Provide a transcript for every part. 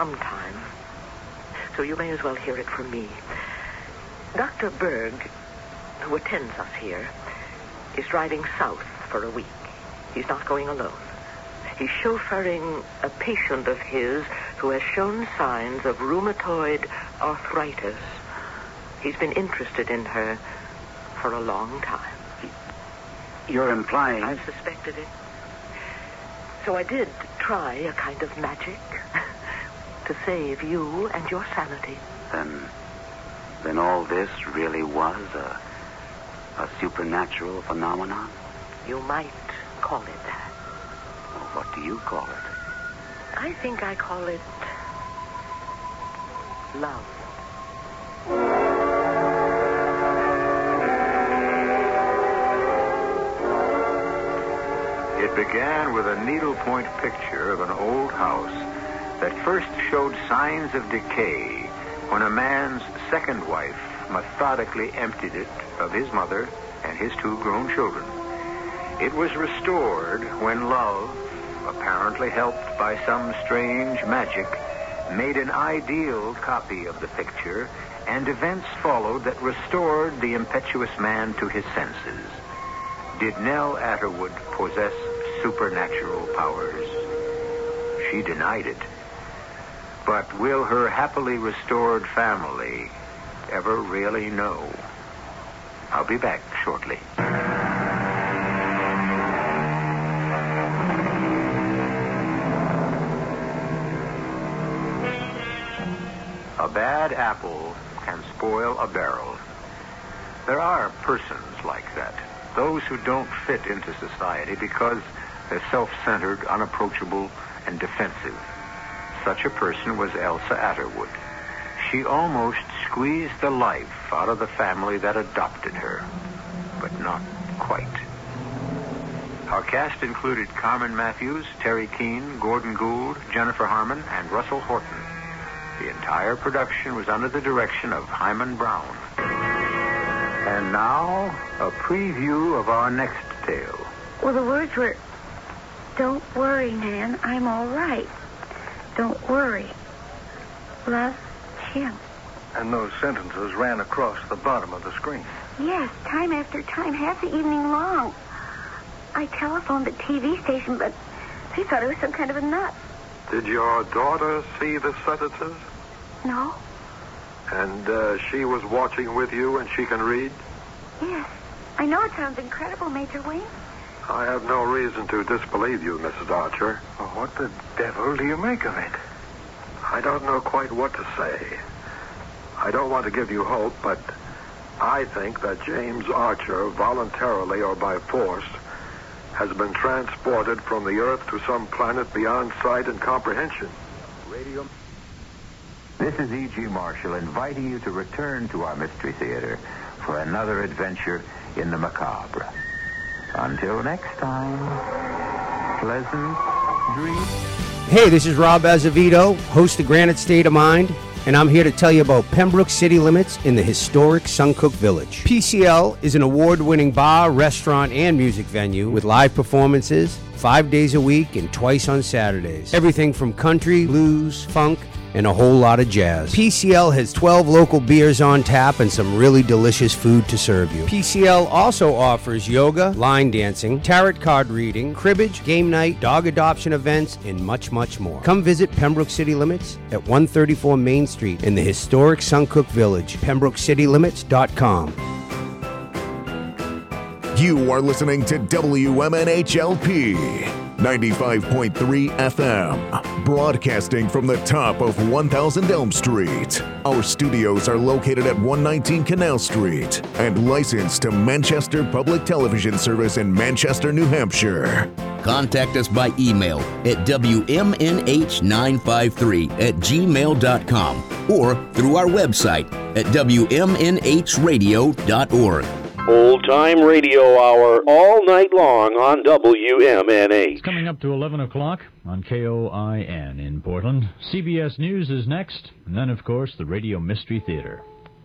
some time, so you may as well hear it from me. Dr. Berg, who attends us here, is driving south for a week. He's not going alone. He's chauffeuring a patient of his who has shown signs of rheumatoid arthritis. He's been interested in her for a long time. You're implying... I've suspected it. So I did try a kind of magic to save you and your sanity. Then all this really was a supernatural phenomenon? You might call it that. Well, what do you call it? I think I call it love. It began with a needlepoint picture of an old house that first showed signs of decay when a man's second wife methodically emptied it of his mother and his 2 grown children. It was restored when love, apparently helped by some strange magic, made an ideal copy of the picture, and events followed that restored the impetuous man to his senses. Did Nell Atterwood possess supernatural powers? She denied it. But will her happily restored family ever really know? I'll be back shortly. A bad apple can spoil a barrel. There are persons like that. Those who don't fit into society because they're self-centered, unapproachable, and defensive. Such a person was Elsa Atterwood. She almost squeezed the life out of the family that adopted her, but not quite. Our cast included Carmen Matthews, Terry Keane, Gordon Gould, Jennifer Harmon, and Russell Horton. The entire production was under the direction of Hyman Brown. And now, a preview of our next tale. Well, the words were, "Don't worry, Nan, I'm all right. Don't worry. Love, Jim." And those sentences ran across the bottom of the screen. Yes, time after time, half the evening long. I telephoned the TV station, but they thought I was some kind of a nut. Did your daughter see the sentences? No? And she was watching with you and she can read? Yes. I know it sounds incredible, Major Wayne. I have no reason to disbelieve you, Mrs. Archer. Well, what the devil do you make of it? I don't know quite what to say. I don't want to give you hope, but I think that James Archer, voluntarily or by force, has been transported from the Earth to some planet beyond sight and comprehension. Radio. This is E.G. Marshall inviting you to return to our Mystery Theater for another adventure in the macabre. Until next time, pleasant dreams. Hey, this is Rob Azevedo, host of Granite State of Mind, and I'm here to tell you about Pembroke City Limits in the historic Suncook Village. PCL is an award-winning bar, restaurant, and music venue with live performances 5 days a week and twice on Saturdays. Everything from country, blues, funk, and a whole lot of jazz. PCL has 12 local beers on tap and some really delicious food to serve you. PCL also offers yoga, line dancing, tarot card reading, cribbage, game night, dog adoption events, and much, much more. Come visit Pembroke City Limits at 134 Main Street in the historic Suncook Village. PembrokeCityLimits.com. You are listening to WMNHLP 95.3 FM, broadcasting from the top of 1000 Elm Street. Our studios are located at 119 Canal Street and licensed to Manchester Public Television Service in Manchester, New Hampshire. Contact us by email at WMNH953@gmail.com or through our website at WMNHradio.org. Old-time radio hour all night long on WMNH. It's coming up to 11 o'clock on KOIN in Portland. CBS News is next, and then, of course, the Radio Mystery Theater.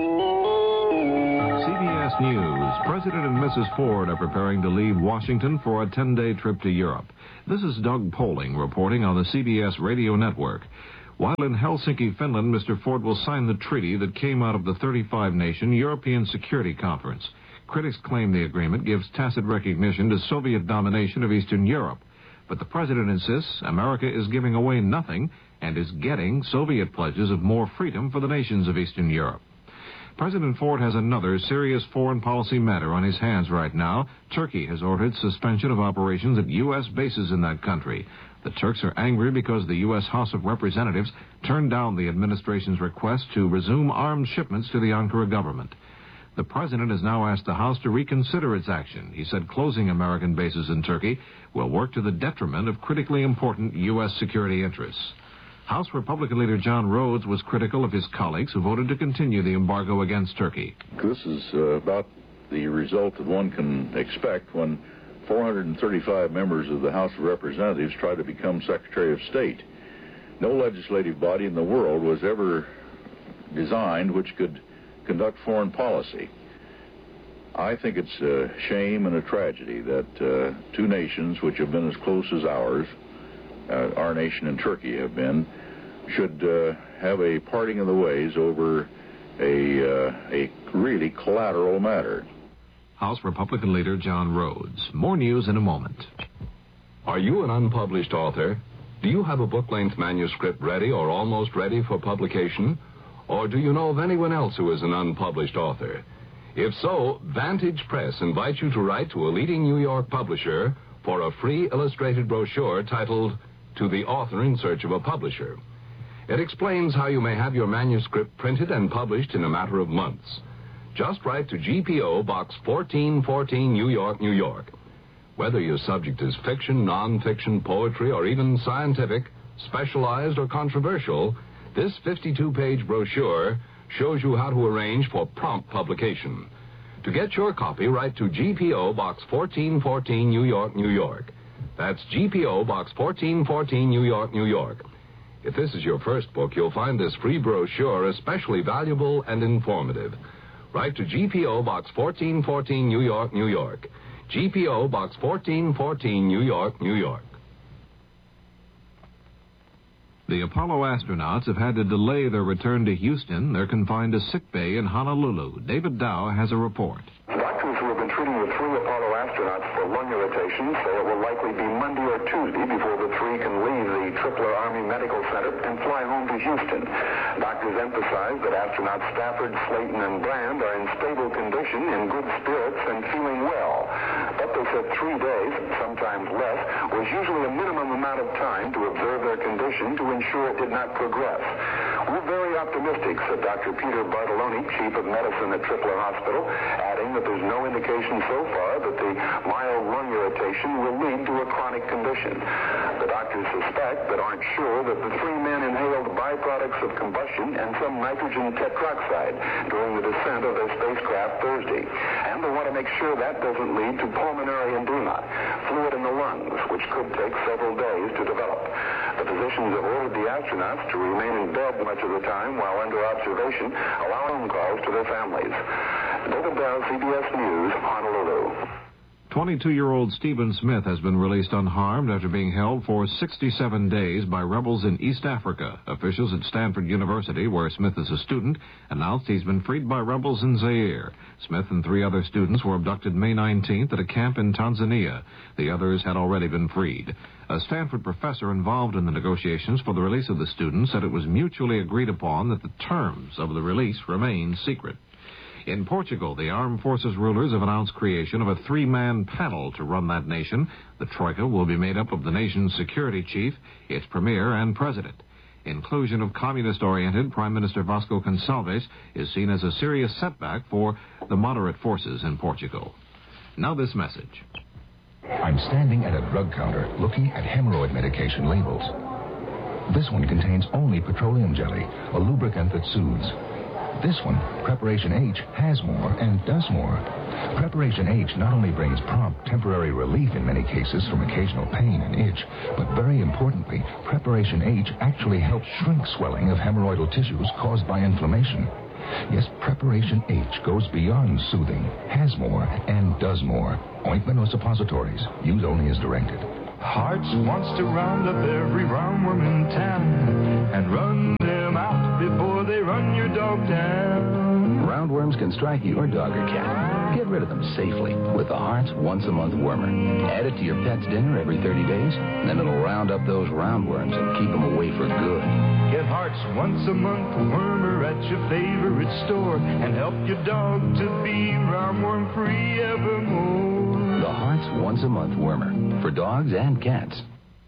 CBS News. President and Mrs. Ford are preparing to leave Washington for a 10-day trip to Europe. This is Doug Poling reporting on the CBS Radio Network. While in Helsinki, Finland, Mr. Ford will sign the treaty that came out of the 35-nation European Security Conference. Critics claim the agreement gives tacit recognition to Soviet domination of Eastern Europe. But the president insists America is giving away nothing and is getting Soviet pledges of more freedom for the nations of Eastern Europe. President Ford has another serious foreign policy matter on his hands right now. Turkey has ordered suspension of operations at U.S. bases in that country. The Turks are angry because the U.S. House of Representatives turned down the administration's request to resume armed shipments to the Ankara government. The president has now asked the House to reconsider its action. He said closing American bases in Turkey will work to the detriment of critically important U.S. security interests. House Republican leader John Rhodes was critical of his colleagues who voted to continue the embargo against Turkey. This is about the result that one can expect when 435 members of the House of Representatives try to become Secretary of State. No legislative body in the world was ever designed which could conduct foreign policy. I think it's a shame and a tragedy that two nations which have been as close as ours, our nation and Turkey have been, should have a parting of the ways over a really collateral matter. House Republican leader John Rhodes. More news in a moment. Are you an unpublished author? Do you have a book-length manuscript ready or almost ready for publication? Or do you know of anyone else who is an unpublished author? If so, Vantage Press invites you to write to a leading New York publisher for a free illustrated brochure titled To the Author in Search of a Publisher. It explains how you may have your manuscript printed and published in a matter of months. Just write to GPO Box 1414, New York, New York. Whether your subject is fiction, non-fiction, poetry, or even scientific, specialized, or controversial, this 52-page brochure shows you how to arrange for prompt publication. To get your copy, write to GPO Box 1414, New York, New York. That's GPO Box 1414, New York, New York. If this is your first book, you'll find this free brochure especially valuable and informative. Write to GPO Box 1414, New York, New York. GPO Box 1414, New York, New York. The Apollo astronauts have had to delay their return to Houston. They're confined to sick bay in Honolulu. David Dow has a report. Doctors who have been treating the three Apollo astronauts for lung irritation say it will likely be Monday or Tuesday before the three can leave the Tripler Army Medical Center and fly home to Houston. Doctors emphasize that astronauts Stafford, Slayton, and Brand are in stable condition, in good spirits, and feeling well. But they said 3 days, sometimes less, was usually a minimum amount of time to observe their condition to ensure it did not progress. We're very optimistic, said Dr. Peter Bartoloni, Chief of Medicine at Tripler Hospital, adding that there's no indication so far that the mild lung irritation will lead to a chronic condition. The doctors suspect but aren't sure that the three men inhaled byproducts of combustion and some nitrogen tetroxide during the descent of their spacecraft Thursday. And they want to make sure that doesn't lead to pulmonary edema, fluid in the lungs, which could take several days to develop. The physicians have ordered the astronauts to remain in bed much of the time while under observation, allowing calls to their families. David Dow, CBS News, Honolulu. 22-year-old Stephen Smith has been released unharmed after being held for 67 days by rebels in East Africa. Officials at Stanford University, where Smith is a student, announced he's been freed by rebels in Zaire. Smith and 3 other students were abducted May 19th at a camp in Tanzania. The others had already been freed. A Stanford professor involved in the negotiations for the release of the students said it was mutually agreed upon that the terms of the release remain secret. In Portugal, the armed forces rulers have announced creation of a 3-man panel to run that nation. The Troika will be made up of the nation's security chief, its premier, and president. Inclusion of communist-oriented Prime Minister Vasco Gonçalves is seen as a serious setback for the moderate forces in Portugal. Now this message. I'm standing at a drug counter looking at hemorrhoid medication labels. This one contains only petroleum jelly, a lubricant that soothes. This one, Preparation H, has more and does more. Preparation H not only brings prompt temporary relief in many cases from occasional pain and itch, but very importantly, Preparation H actually helps shrink swelling of hemorrhoidal tissues caused by inflammation. Yes, Preparation H goes beyond soothing, has more, and does more. Ointment or suppositories. Use only as directed. Hearts wants to round up every roundworm in town and run them out before they run your dog down. Roundworms can strike your dog or cat. Get rid of them safely with the Hearts Once a Month Wormer. Add it to your pet's dinner every 30 days, and then it'll round up those roundworms and keep them away for good. Get Hearts Once a Month Wormer at your favorite store and help your dog to be roundworm free evermore. The Hearts Once a Month Wormer for dogs and cats.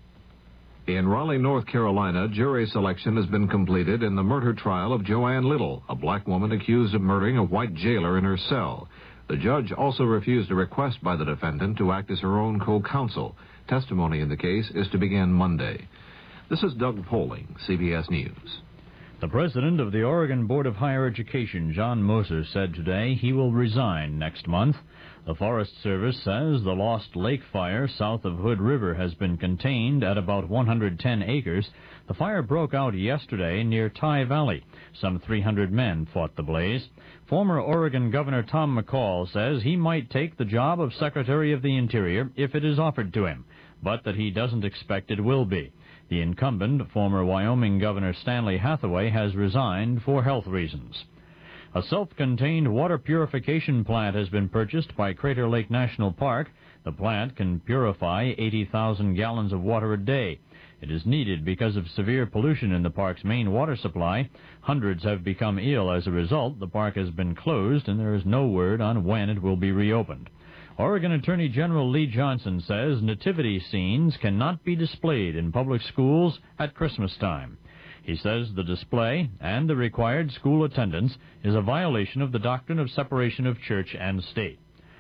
In Raleigh, North Carolina, jury selection has been completed in the murder trial of Joanne Little, a black woman accused of murdering a white jailer in her cell. The judge also refused a request by the defendant to act as her own co-counsel. Testimony in the case is to begin Monday. This is Doug Poling, CBS News. The president of the Oregon Board of Higher Education, John Moser, said today he will resign next month. The Forest Service says the Lost Lake fire south of Hood River has been contained at about 110 acres. The fire broke out yesterday near Tye Valley. Some 300 men fought the blaze. Former Oregon Governor Tom McCall says he might take the job of Secretary of the Interior if it is offered to him, but that he doesn't expect it will be. The incumbent, former Wyoming Governor Stanley Hathaway, has resigned for health reasons. A self-contained water purification plant has been purchased by Crater Lake National Park. The plant can purify 80,000 gallons of water a day. It is needed because of severe pollution in the park's main water supply. Hundreds have become ill as a result. The park has been closed, and there is no word on when it will be reopened. Oregon Attorney General Lee Johnson says nativity scenes cannot be displayed in public schools at Christmas time. He says the display and the required school attendance is a violation of the doctrine of separation of church and state.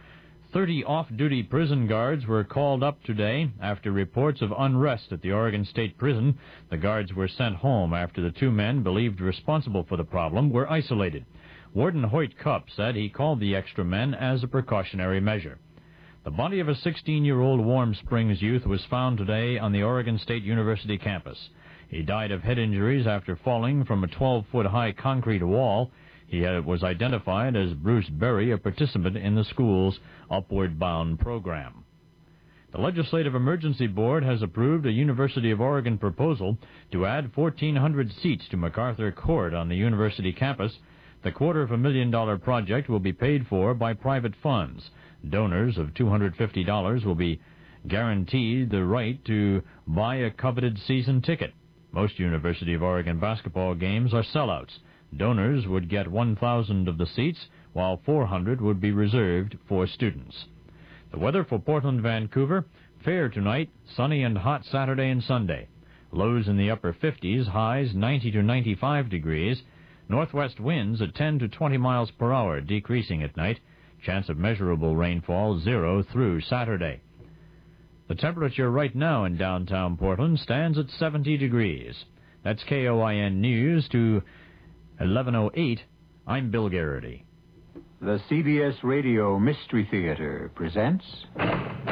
30 off-duty prison guards were called up today after reports of unrest at the Oregon State Prison. The guards were sent home after the two men believed responsible for the problem were isolated. Warden Hoyt Cupp said he called the extra men as a precautionary measure. The body of a 16-year-old Warm Springs youth was found today on the Oregon State University campus. He died of head injuries after falling from a 12-foot-high concrete wall. He was identified as Bruce Berry, a participant in the school's Upward Bound program. The Legislative Emergency Board has approved a University of Oregon proposal to add 1,400 seats to MacArthur Court on the university campus. The $250,000 project will be paid for by private funds. Donors of $250 will be guaranteed the right to buy a coveted season ticket. Most University of Oregon basketball games are sellouts. Donors would get 1,000 of the seats, while 400 would be reserved for students. The weather for Portland, Vancouver, fair tonight, sunny and hot Saturday and Sunday. Lows in the upper 50s, highs 90 to 95 degrees. Northwest winds at 10 to 20 miles per hour, decreasing at night. Chance of measurable rainfall 0 through Saturday. The temperature right now in downtown Portland stands at 70 degrees. That's KOIN News to 11:08. I'm Bill Garrity. The CBS Radio Mystery Theater presents...